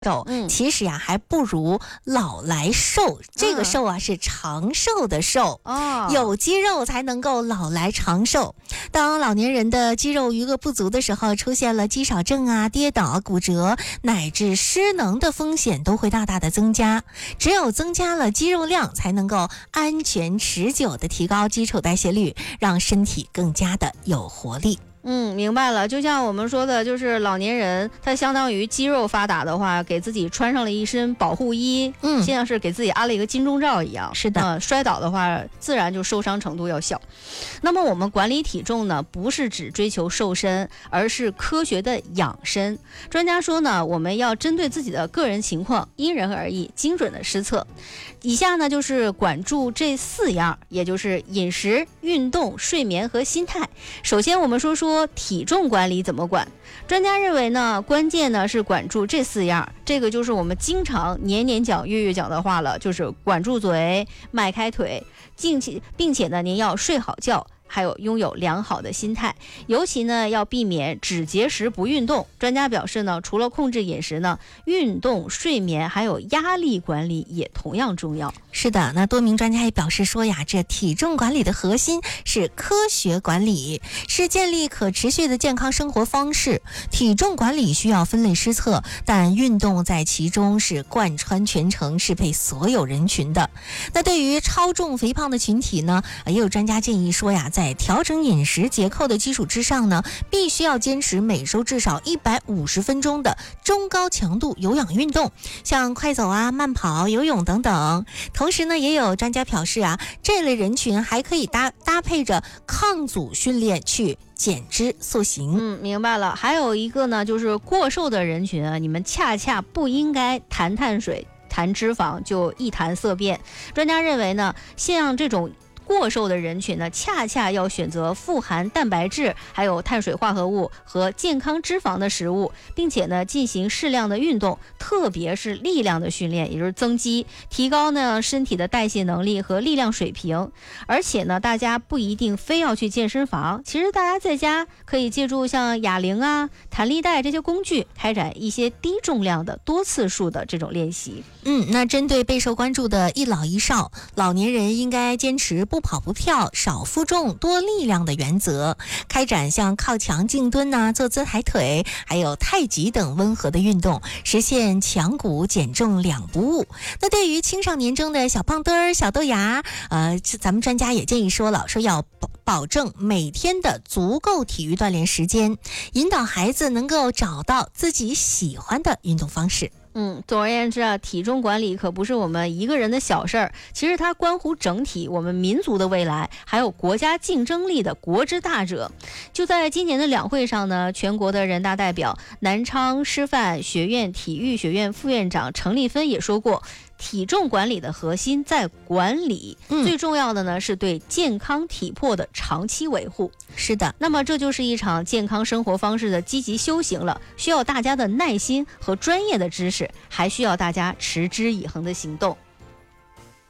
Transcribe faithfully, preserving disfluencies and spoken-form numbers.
寿， 嗯， 其实呀、还不如老来寿。这个寿啊、是长寿的寿。 哦， 有肌肉才能够老来长寿。当老年人的肌肉余额不足的时候，出现了肌少症啊、跌倒、骨折乃至失能的风险都会大大的增加。只有增加了肌肉量，才能够安全持久的提高基础代谢率，让身体更加的有活力。 嗯，明白了。就像我们说的，就是老年人他相当于肌肉发达的话，给自己穿上了一身保护衣， 嗯， 像是给自己安了一个金钟罩一样。 是的、 呃，摔倒的话，自然就受伤程度要小。那么我们管理体重呢，不是只追求瘦身，而是科学的养生。专家说呢，我们要针对自己的个人情况，因人而异，精准的施策。以下呢，就是管住这四样，也就是饮食、运动、睡眠和心态。首先我们说说体重管理怎么管。专家认为呢，关键呢是管住这四样，这个就是我们经常年年讲月月讲的话了，就是管住嘴，迈开腿，并且并且呢您要睡好觉，还有拥有良好的心态，尤其呢要避免只节食不运动。专家表示呢，除了控制饮食呢，运动、睡眠还有压力管理也同样重要。 是的，那多名专家也表示说呀，这体重管理的核心是科学管理，是建立可持续的健康生活方式。体重管理需要分类施策，但运动在其中是贯穿全程，适配所有人群的。那对于超重肥胖的群体呢，也有专家建议说呀，在调整饮食结构的基础之上呢，必须要坚持每周至少一百五十分钟的中高强度有氧运动，像快走啊、慢跑、游泳等等。同时呢，也有专家表示啊，这类人群还可以搭搭配着抗阻训练去减脂塑形。 嗯，明白了。还有一个呢，就是过瘦的人群啊，你们恰恰不应该谈碳水、谈脂肪就一谈色变。专家认为呢，像这种过瘦的人群呢，恰恰要选择富含蛋白质、还有碳水化合物和健康脂肪的食物，并且呢进行适量的运动，特别是力量的训练，也就是增肌，提高呢身体的代谢能力和力量水平。而且呢，大家不一定非要去健身房，其实大家在家可以借助像哑铃啊、弹力带这些工具，开展一些低重量的多次数的这种练习。 嗯，那针对备受关注的一老一少，老年人应该坚持不跑不跳、少负重多力量的原则，开展像靠墙静蹲呐、坐姿抬腿，还有太极等温和的运动，实现强骨减重两不误。那对于青少年中的小胖墩儿、小豆芽，呃，咱们专家也建议说了，说要保保证每天的足够体育锻炼时间，引导孩子能够找到自己喜欢的运动方式。 嗯，总而言之啊，体重管理可不是我们一个人的小事儿，其实它关乎整体我们民族的未来，还有国家竞争力的国之大者。就在今年的两会上呢，全国的人大代表、南昌师范学院体育学院副院长程立芬也说过，体重管理的核心在管理， 嗯、 最重要的呢是对健康体魄的长期维护。 是的， 那么这就是一场健康生活方式的积极修行了，需要大家的耐心和专业的知识，还需要大家持之以恒的行动。